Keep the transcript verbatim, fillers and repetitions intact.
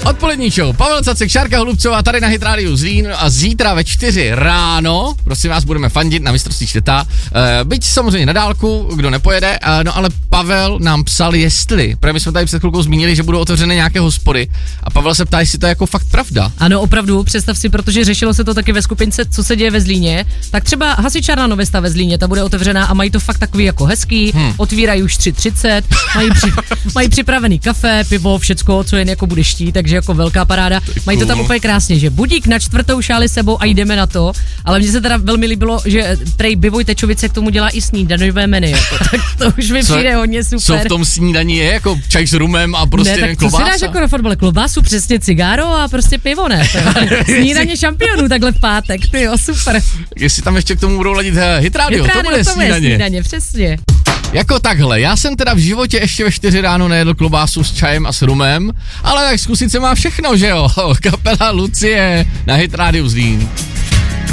Odpolední show. Pavel Cacek, Šárka Holubcová tady na Hit Radio Zlín a zítra ve čtyři ráno, prosím vás, budeme fandit na mistrovství světa. E, byť samozřejmě na dálku, kdo nepojede, e, no ale Pavel nám psal, jestli, protože my jsme tady před chvilkou zmínili, že budou otevřené nějaké hospody a Pavel se ptá, jestli to je jako fakt pravda. Ano, opravdu, představ si, protože řešilo se to taky ve skupince, co se děje ve Zlíně, tak třeba hasičárna Novesta ve Zlíně, ta bude otevřená a mají to fakt takový jako hezký, hmm. otvírají už tři třicet, mají, při, mají připravený kafe, pivo, všecko, co jen jako bude štít, takže jako velká paráda. Mají to tam úplně krásně, že budík na čtvrtou šáli sebou a jdeme na to, ale mně se teda velmi líbilo, že prej Bivoj Tečovice k tomu dělá i snídanové menu, jako, tak to už mi přijde hodně super. Co v tom snídaní je, jako čaj s rumem a prostě ne, tak klobása? Co si dáš jako na fotbale, klobásu, přesně cigáro a prostě pivo, ne? Snídaně šampionů takhle v pátek, ty jo, super. Jestli tam ještě k tomu budou ladit Hit Radio, to bude to snídaně. Bude snídaně, přesně. Jako takhle, já jsem teda v životě ještě ve čtyři ráno nejedl klobásu s čajem a s rumem, ale tak zkusit se má všechno, že jo? Kapela Lucie na Hit Radio Zlín.